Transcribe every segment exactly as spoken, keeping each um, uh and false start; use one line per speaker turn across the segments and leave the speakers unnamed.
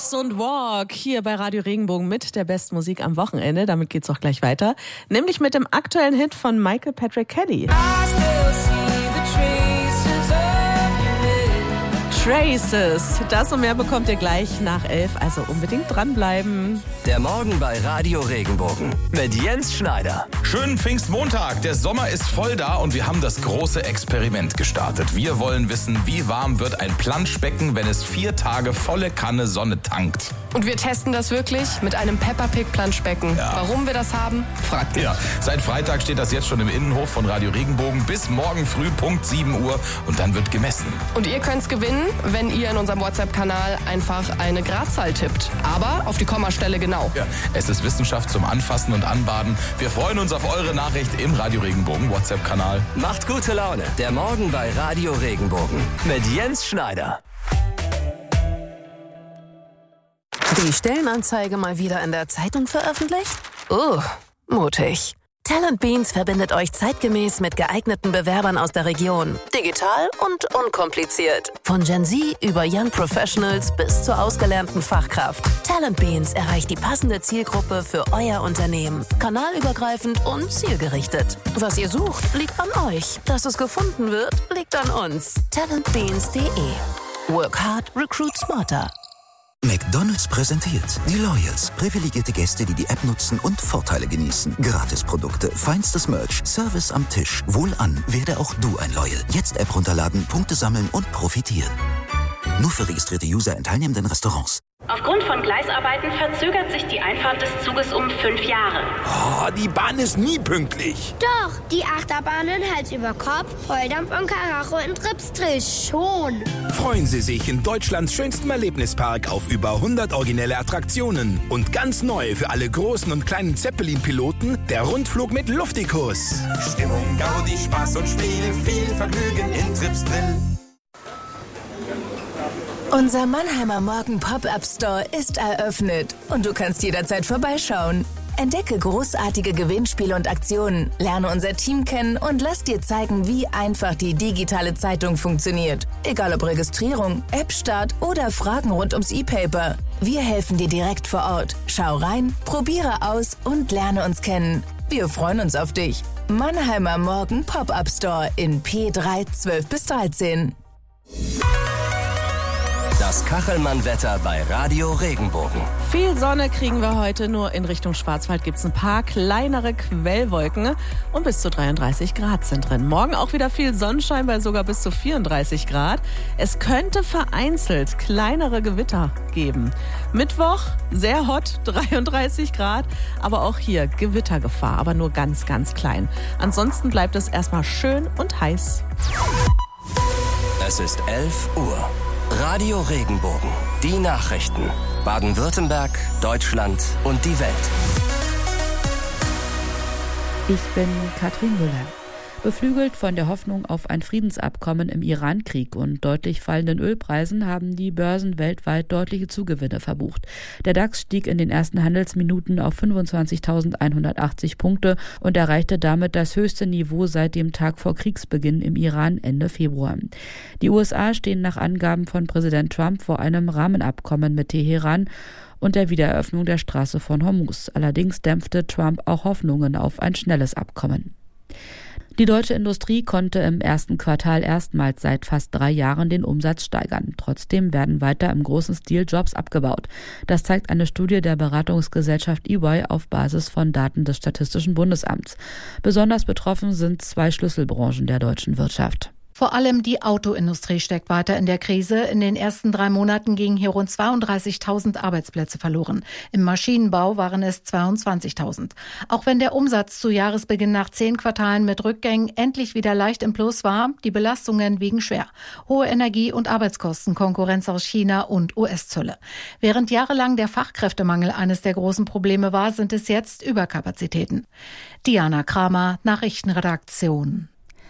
Kiss und Walk hier bei Radio Regenbogen mit der besten Musik am Wochenende. Damit geht's auch gleich weiter. Nämlich mit dem aktuellen Hit von Michael Patrick Kelly. Traces. Das und mehr bekommt ihr gleich nach elf, also unbedingt dranbleiben.
Der Morgen bei Radio Regenbogen mit Jens Schneider.
Schönen Pfingstmontag. Der Sommer ist voll da und wir haben das große Experiment gestartet. Wir wollen wissen, wie warm wird ein Planschbecken, wenn es vier Tage volle Kanne Sonne tankt.
Und wir testen das wirklich mit einem Peppa Pig Planschbecken. Ja. Warum wir das haben, fragt mich.
Ja, seit Freitag steht das jetzt schon im Innenhof von Radio Regenbogen bis morgen früh Punkt sieben Uhr und dann wird gemessen.
Und ihr könnt's gewinnen, wenn ihr in unserem WhatsApp-Kanal einfach eine Gradzahl tippt. Aber auf die Kommastelle genau.
Ja, es ist Wissenschaft zum Anfassen und Anbaden. Wir freuen uns auf eure Nachricht im Radio Regenbogen WhatsApp-Kanal.
Macht gute Laune. Der Morgen bei Radio Regenbogen mit Jens Schneider.
Die Stellenanzeige mal wieder in der Zeitung veröffentlicht? Oh, mutig. Talent Beans verbindet euch zeitgemäß mit geeigneten Bewerbern aus der Region. Digital und unkompliziert. Von Gen Z über Young Professionals bis zur ausgelernten Fachkraft. Talent Beans erreicht die passende Zielgruppe für euer Unternehmen. Kanalübergreifend und zielgerichtet. Was ihr sucht, liegt an euch. Dass es gefunden wird, liegt an uns. talentbeans punkt de. Work hard, recruit smarter.
McDonald's präsentiert die Loyals. Privilegierte Gäste, die die App nutzen und Vorteile genießen. Gratisprodukte, feinstes Merch, Service am Tisch. Wohlan, werde auch du ein Loyal. Jetzt App runterladen, Punkte sammeln und profitieren. Nur für registrierte User in teilnehmenden Restaurants.
Aufgrund von Gleisarbeiten verzögert sich die Einfahrt des Zuges um fünf Jahre.
Oh, die Bahn ist nie pünktlich.
Doch, die Achterbahnen Hals über Kopf, Volldampf und Karacho in Tripsdrill schon.
Freuen Sie sich in Deutschlands schönstem Erlebnispark auf über hundert originelle Attraktionen. Und ganz neu für alle großen und kleinen Zeppelin-Piloten der Rundflug mit Luftikus.
Stimmung, Gaudi, Spaß und Spiel, viel Vergnügen in Tripsdrill.
Unser Mannheimer Morgen Pop-Up Store ist eröffnet und du kannst jederzeit vorbeischauen. Entdecke großartige Gewinnspiele und Aktionen, lerne unser Team kennen und lass dir zeigen, wie einfach die digitale Zeitung funktioniert. Egal ob Registrierung, App-Start oder Fragen rund ums E-Paper. Wir helfen dir direkt vor Ort. Schau rein, probiere aus und lerne uns kennen. Wir freuen uns auf dich. Mannheimer Morgen Pop-Up Store in P drei zwölf bis dreizehn.
Das Kachelmann-Wetter bei Radio Regenbogen.
Viel Sonne kriegen wir heute, nur in Richtung Schwarzwald gibt es ein paar kleinere Quellwolken und bis zu dreiunddreißig Grad sind drin. Morgen auch wieder viel Sonnenschein bei sogar bis zu vierunddreißig Grad. Es könnte vereinzelt kleinere Gewitter geben. Mittwoch sehr hot, dreiunddreißig Grad, aber auch hier Gewittergefahr, aber nur ganz, ganz klein. Ansonsten bleibt es erstmal schön und heiß.
Es ist elf Uhr. Radio Regenbogen. Die Nachrichten. Baden-Württemberg, Deutschland und die Welt.
Ich bin Katrin Müller. Beflügelt von der Hoffnung auf ein Friedensabkommen im Iran-Krieg und deutlich fallenden Ölpreisen haben die Börsen weltweit deutliche Zugewinne verbucht. Der DAX stieg in den ersten Handelsminuten auf fünfundzwanzigtausendeinhundertachtzig Punkte und erreichte damit das höchste Niveau seit dem Tag vor Kriegsbeginn im Iran Ende Februar. Die U S A stehen nach Angaben von Präsident Trump vor einem Rahmenabkommen mit Teheran und der Wiedereröffnung der Straße von Hormuz. Allerdings dämpfte Trump auch Hoffnungen auf ein schnelles Abkommen. Die deutsche Industrie konnte im ersten Quartal erstmals seit fast drei Jahren den Umsatz steigern. Trotzdem werden weiter im großen Stil Jobs abgebaut. Das zeigt eine Studie der Beratungsgesellschaft E Y auf Basis von Daten des Statistischen Bundesamts. Besonders betroffen sind zwei Schlüsselbranchen der deutschen Wirtschaft.
Vor allem die Autoindustrie steckt weiter in der Krise. In den ersten drei Monaten gingen hier rund zweiunddreißigtausend Arbeitsplätze verloren. Im Maschinenbau waren es zweiundzwanzigtausend. Auch wenn der Umsatz zu Jahresbeginn nach zehn Quartalen mit Rückgängen endlich wieder leicht im Plus war, die Belastungen wiegen schwer. Hohe Energie- und Arbeitskosten, Konkurrenz aus China und U S-Zölle. Während jahrelang der Fachkräftemangel eines der großen Probleme war, sind es jetzt Überkapazitäten. Diana Kramer, Nachrichtenredaktion.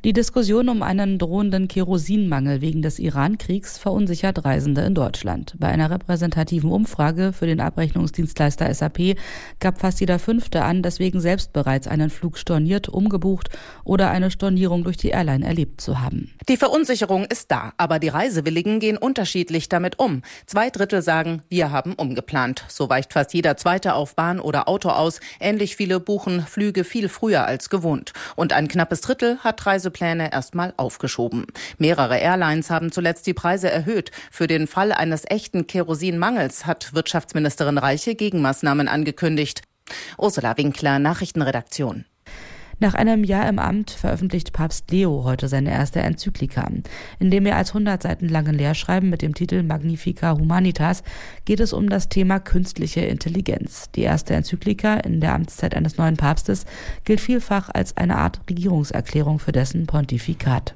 Die Diskussion um einen drohenden Kerosinmangel wegen des Iran-Kriegs verunsichert Reisende in Deutschland. Bei einer repräsentativen Umfrage für den Abrechnungsdienstleister S A P gab fast jeder Fünfte an, deswegen selbst bereits einen Flug storniert, umgebucht oder eine Stornierung durch die Airline erlebt zu haben.
Die Verunsicherung ist da, aber die Reisewilligen gehen unterschiedlich damit um. Zwei Drittel sagen, wir haben umgeplant. So weicht fast jeder Zweite auf Bahn oder Auto aus. Ähnlich viele buchen Flüge viel früher als gewohnt. Und ein knappes Drittel hat Reisepläne erstmal aufgeschoben. Mehrere Airlines haben zuletzt die Preise erhöht. Für den Fall eines echten Kerosinmangels hat Wirtschaftsministerin Reiche Gegenmaßnahmen angekündigt. Ursula Winkler, Nachrichtenredaktion.
Nach einem Jahr im Amt veröffentlicht Papst Leo heute seine erste Enzyklika. In dem mehr als hundert Seiten langen Lehrschreiben mit dem Titel Magnificat Humanitas geht es um das Thema künstliche Intelligenz. Die erste Enzyklika in der Amtszeit eines neuen Papstes gilt vielfach als eine Art Regierungserklärung für dessen Pontifikat.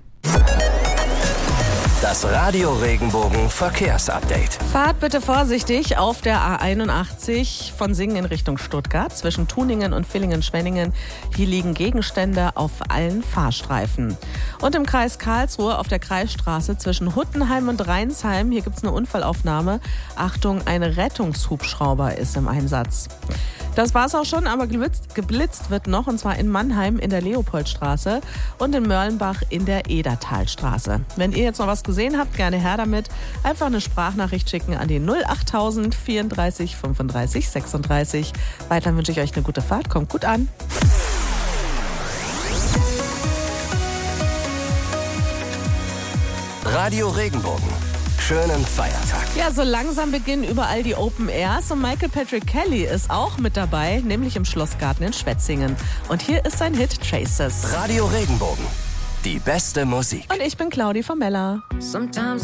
Das Radio Regenbogen Verkehrsupdate.
Fahrt bitte vorsichtig auf der A einundachtzig von Singen in Richtung Stuttgart zwischen Tuningen und Villingen-Schwenningen. Hier liegen Gegenstände auf allen Fahrstreifen. Und im Kreis Karlsruhe auf der Kreisstraße zwischen Huttenheim und Rheinsheim. Hier gibt es eine Unfallaufnahme. Achtung, ein Rettungshubschrauber ist im Einsatz. Das war's auch schon, aber geblitzt, geblitzt wird noch, und zwar in Mannheim in der Leopoldstraße und in Mörlenbach in der Edertalstraße. Wenn ihr jetzt noch was gesehen habt, gerne her damit. Einfach eine Sprachnachricht schicken an die null achttausend vierunddreißig fünfunddreißig sechsunddreißig. Weiter wünsche ich euch eine gute Fahrt. Kommt gut an.
Radio Regenbogen. Schönen Feiertag.
Ja, so langsam beginnen überall die Open Airs und Michael Patrick Kelly ist auch mit dabei, nämlich im Schlossgarten in Schwetzingen. Und hier ist sein Hit Traces.
Radio Regenbogen. Die beste Musik.
Und ich bin Claudi von Mella.
Sometimes